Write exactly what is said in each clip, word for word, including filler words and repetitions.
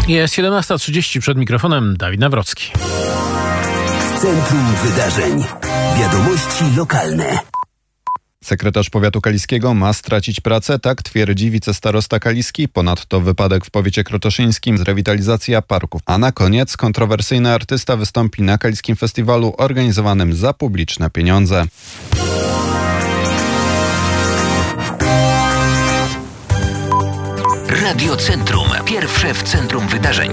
Jest siedemnasta trzydzieści, przed mikrofonem Dawid Nawrocki. Centrum Wydarzeń. Wiadomości lokalne. Sekretarz powiatu kaliskiego ma stracić pracę, tak twierdzi wicestarosta kaliski. Ponadto wypadek w powiecie krotoszyńskim, zrewitalizacja parków. A na koniec kontrowersyjny artysta wystąpi na kaliskim festiwalu organizowanym za publiczne pieniądze. Radio Centrum. Pierwsze w centrum wydarzeń.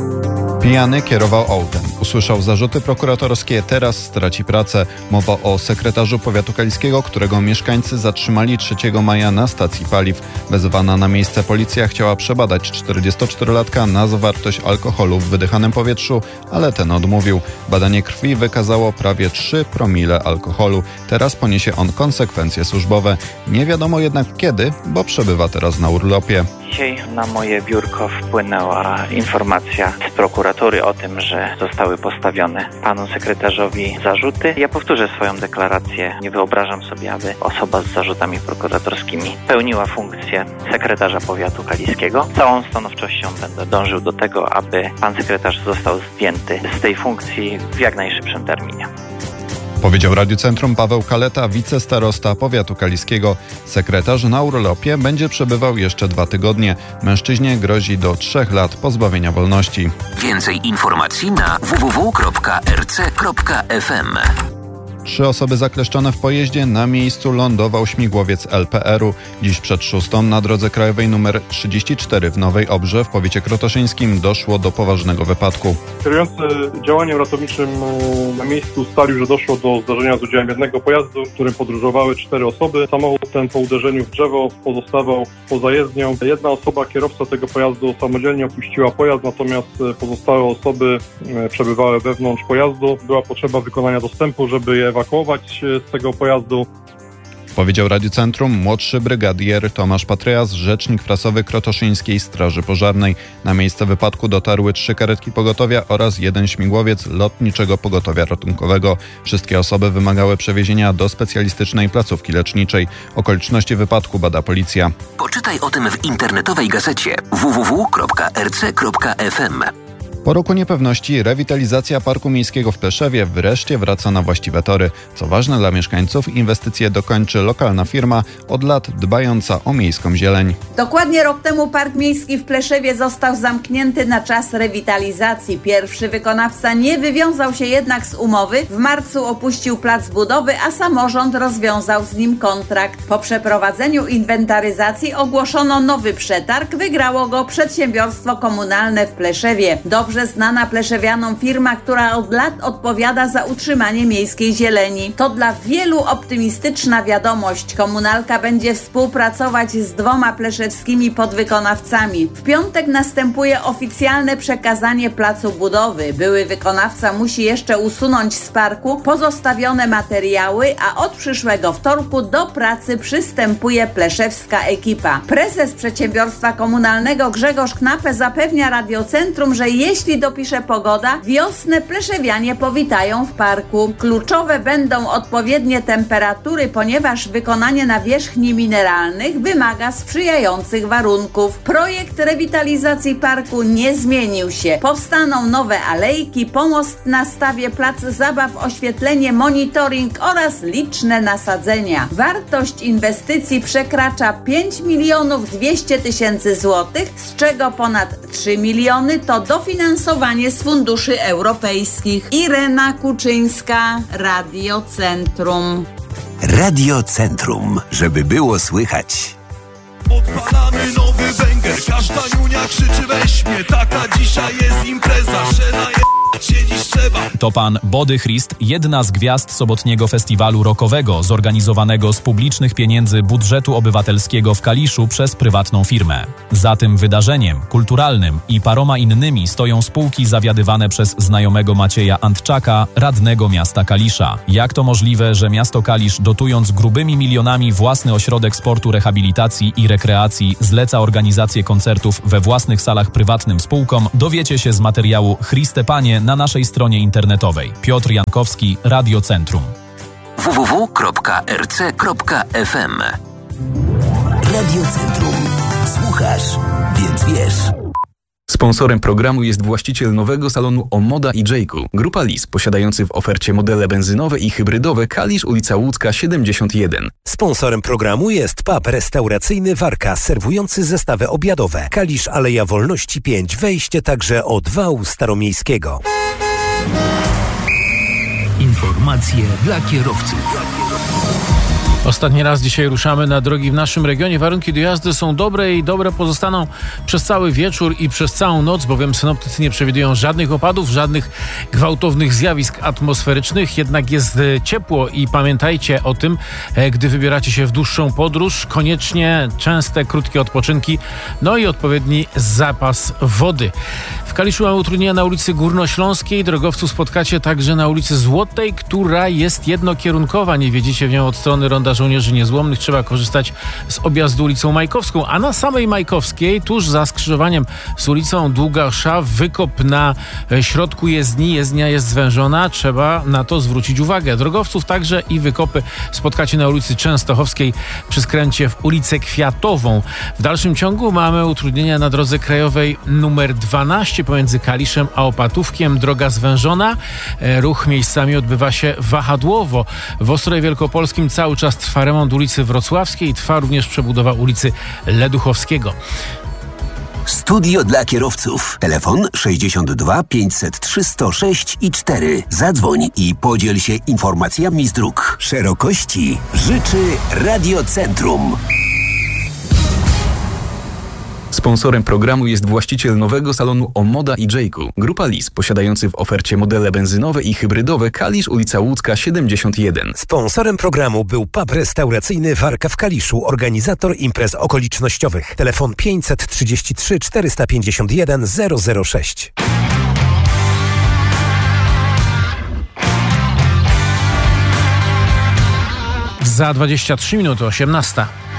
Pijany kierował autem. Usłyszał zarzuty prokuratorskie, teraz straci pracę. Mowa o sekretarzu powiatu kaliskiego, którego mieszkańcy zatrzymali trzeciego maja na stacji paliw. Wezwana na miejsce policja chciała przebadać czterdziestoczterolatka na zawartość alkoholu w wydychanym powietrzu, ale ten odmówił. Badanie krwi wykazało prawie trzy promile alkoholu. Teraz poniesie on konsekwencje służbowe. Nie wiadomo jednak kiedy, bo przebywa teraz na urlopie. Dzisiaj na moje biurko wpłynęła informacja z prokuratury o tym, że zostały postawione panu sekretarzowi zarzuty. Ja powtórzę swoją deklarację. Nie wyobrażam sobie, aby osoba z zarzutami prokuratorskimi pełniła funkcję sekretarza powiatu kaliskiego. Całą stanowczością będę dążył do tego, aby pan sekretarz został zdjęty z tej funkcji w jak najszybszym terminie. Powiedział Radiu Centrum Paweł Kaleta, wicestarosta powiatu kaliskiego. Sekretarz na urlopie będzie przebywał jeszcze dwa tygodnie. Mężczyźnie grozi do trzech lat pozbawienia wolności. Więcej informacji na w w w kropka r c kropka f m. Trzy osoby zakleszczone w pojeździe. Na miejscu lądował śmigłowiec L P R-u. Dziś przed szóstą na drodze krajowej nr trzydzieści cztery w Nowej Obrze w powiecie krotoszyńskim doszło do poważnego wypadku. Kierujący działaniem ratowniczym na miejscu ustalił, że doszło do zdarzenia z udziałem jednego pojazdu, w którym podróżowały cztery osoby. Samochód ten po uderzeniu w drzewo pozostawał poza jezdnią. Jedna osoba, kierowca tego pojazdu, samodzielnie opuściła pojazd, natomiast pozostałe osoby przebywały wewnątrz pojazdu. Była potrzeba wykonania dostępu, żeby je ewakuować z tego pojazdu. Powiedział Radiu Centrum młodszy brygadier Tomasz Patryas, rzecznik prasowy Krotoszyńskiej Straży Pożarnej. Na miejsce wypadku dotarły trzy karetki pogotowia oraz jeden śmigłowiec Lotniczego Pogotowia Ratunkowego. Wszystkie osoby wymagały przewiezienia do specjalistycznej placówki leczniczej. Okoliczności wypadku bada policja. Poczytaj o tym w internetowej gazecie w w w kropka r c kropka f m. Po roku niepewności rewitalizacja Parku Miejskiego w Pleszewie wreszcie wraca na właściwe tory. Co ważne dla mieszkańców, inwestycje dokończy lokalna firma, od lat dbająca o miejską zieleń. Dokładnie rok temu Park Miejski w Pleszewie został zamknięty na czas rewitalizacji. Pierwszy wykonawca nie wywiązał się jednak z umowy. W marcu opuścił plac budowy, a samorząd rozwiązał z nim kontrakt. Po przeprowadzeniu inwentaryzacji ogłoszono nowy przetarg. Wygrało go przedsiębiorstwo komunalne w Pleszewie. Dobrze znana pleszewianom firma, która od lat odpowiada za utrzymanie miejskiej zieleni. To dla wielu optymistyczna wiadomość. Komunalka będzie współpracować z dwoma pleszewskimi podwykonawcami. W piątek następuje oficjalne przekazanie placu budowy. Były wykonawca musi jeszcze usunąć z parku pozostawione materiały, a od przyszłego wtorku do pracy przystępuje pleszewska ekipa. Prezes przedsiębiorstwa komunalnego Grzegorz Knapę zapewnia Radiocentrum, że jeśli Jeśli dopisze pogoda, wiosnę pleszewianie powitają w parku. Kluczowe będą odpowiednie temperatury, ponieważ wykonanie nawierzchni mineralnych wymaga sprzyjających warunków. Projekt rewitalizacji parku nie zmienił się. Powstaną nowe alejki, pomost na stawie, plac zabaw, oświetlenie, monitoring oraz liczne nasadzenia. Wartość inwestycji przekracza pięć milionów dwieście tysięcy złotych, z czego ponad trzy miliony to dofinansowanie Finansowanie z funduszy europejskich. Irena Kuczyńska, Radio Centrum. Radio Centrum, żeby było słychać. Odpalamy nowy węgiel, każda niunia krzyczy weź mnie. Taka dzisiaj jest impreza, że na się dziś trzeba. To pan Body Christ, jedna z gwiazd sobotniego festiwalu rockowego zorganizowanego z publicznych pieniędzy budżetu obywatelskiego w Kaliszu przez prywatną firmę. Za tym wydarzeniem kulturalnym i paroma innymi stoją spółki zawiadywane przez znajomego Macieja Antczaka, radnego miasta Kalisza. Jak to możliwe, że miasto Kalisz, dotując grubymi milionami własny ośrodek sportu, rehabilitacji i rekreacji, zleca organizację koncertów we własnych salach prywatnym spółkom, dowiecie się z materiału Chryste Panie na naszej stronie internetowej. Piotr Jankowski, Radio Centrum. w w w kropka r c kropka f m. Radio Centrum. Słuchasz, więc wiesz. Sponsorem programu jest właściciel nowego salonu Omoda i Jayku. Grupa Lis, posiadający w ofercie modele benzynowe i hybrydowe Kalisz, ulica Łódzka siedemdziesiąt jeden. Sponsorem programu jest pub restauracyjny Warka, serwujący zestawy obiadowe. Kalisz, Aleja Wolności pięć, wejście także od wału staromiejskiego. Informacje dla kierowców. Ostatni raz dzisiaj ruszamy na drogi w naszym regionie. Warunki do jazdy są dobre i dobre pozostaną przez cały wieczór i przez całą noc, bowiem synoptycy nie przewidują żadnych opadów, żadnych gwałtownych zjawisk atmosferycznych. Jednak jest ciepło i pamiętajcie o tym, gdy wybieracie się w dłuższą podróż, koniecznie częste, krótkie odpoczynki, no i odpowiedni zapas wody. W Kaliszu mamy utrudnienia na ulicy Górnośląskiej. Drogowców spotkacie także na ulicy Złotej, która jest jednokierunkowa. Nie wjedziecie w nią od strony Ronda Żołnierzy Niezłomnych. Trzeba korzystać z objazdu ulicą Majkowską. A na samej Majkowskiej, tuż za skrzyżowaniem z ulicą Długasza, wykop na środku jezdni. Jezdnia jest zwężona. Trzeba na to zwrócić uwagę. Drogowców także i wykopy spotkacie na ulicy Częstochowskiej przy skręcie w ulicę Kwiatową. W dalszym ciągu mamy utrudnienia na drodze krajowej numer dwanaście pomiędzy Kaliszem a Opatówkiem. Droga zwężona. Ruch miejscami odbywa się wahadłowo. W Ostrowie Wielkopolskim cały czas trwa remont ulicy Wrocławskiej. Trwa również przebudowa ulicy Leduchowskiego. Studio dla kierowców. Telefon sześćdziesiąt dwa pięćset trzy sto sześć i cztery. Zadzwoń i podziel się informacjami z dróg. Szerokości życzy Radiocentrum. Sponsorem programu jest właściciel nowego salonu Omoda i Jayku. Grupa Lis, posiadający w ofercie modele benzynowe i hybrydowe Kalisz, ulica Łódzka siedemdziesiąt jeden. Sponsorem programu był pub restauracyjny Warka w Kaliszu, organizator imprez okolicznościowych. Telefon pięćset trzydzieści trzy czterysta pięćdziesiąt jeden zero zero sześć. Za dwadzieścia trzy minuty osiemnasta.